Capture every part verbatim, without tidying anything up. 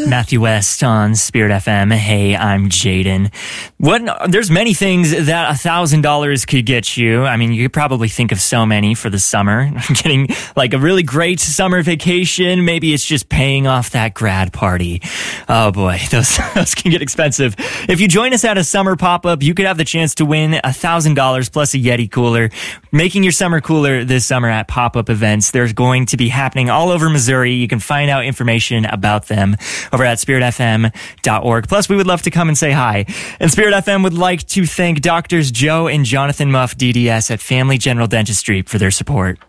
Matthew West on Spirit F M. Hey, I'm Jaden. What? There's many things that a thousand dollars could get you. I mean, you could probably think of so many for the summer. Getting like a really great summer vacation. Maybe it's just paying off that grad party. Oh boy, those those can get expensive. If you join us at a summer pop-up, you could have the chance to win a thousand dollars plus a Yeti cooler. Making your summer cooler this summer at pop-up events. There's going to be happening all over Missouri. You can find out information about them over at spirit f m dot org. Plus, we would love to come and say hi. And Spirit F M would like to thank Doctors Joe and Jonathan Muff, D D S, at Family General Dentistry for their support.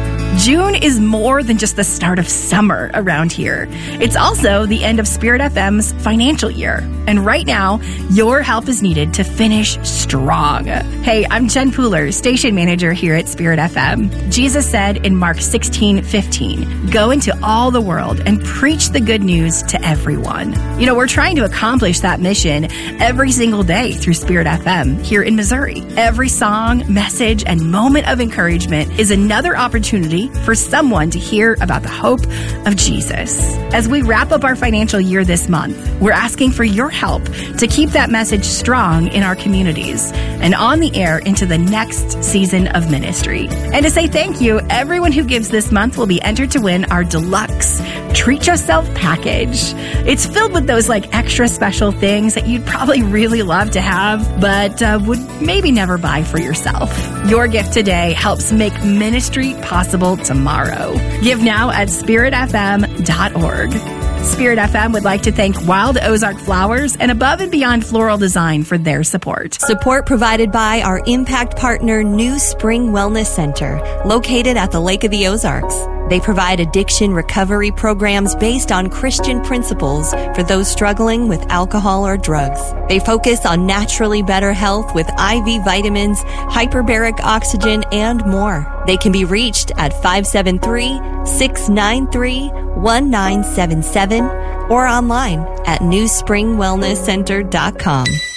June is more than just the start of summer around here. It's also the end of Spirit F M's financial year. And right now, your help is needed to finish strong. Hey, I'm Jen Pooler, station manager here at Spirit F M. Jesus said in Mark sixteen fifteen, go into all the world and preach the good news to everyone. You know, we're trying to accomplish that mission every single day through Spirit F M here in Missouri. Every song, message, and moment of encouragement is another opportunity for someone to hear about the hope of Jesus. As we wrap up our financial year this month, we're asking for your help to keep that message strong in our communities and on the air into the next season of ministry. And to say thank you, everyone who gives this month will be entered to win our deluxe Treat Yourself package. It's filled with those like extra special things that you'd probably really love to have, but uh, would maybe never buy for yourself. Your gift today helps make ministry possible tomorrow. Give now at spirit f m dot org. Spirit F M would like to thank Wild Ozark Flowers and Above and Beyond Floral Design for their support. Support provided by our impact partner, New Spring Wellness Center, located at the Lake of the Ozarks. They provide addiction recovery programs based on Christian principles for those struggling with alcohol or drugs. They focus on naturally better health with I V vitamins, hyperbaric oxygen, and more. They can be reached at five seven three, six nine three, one nine seven seven or online at new spring wellness center dot com.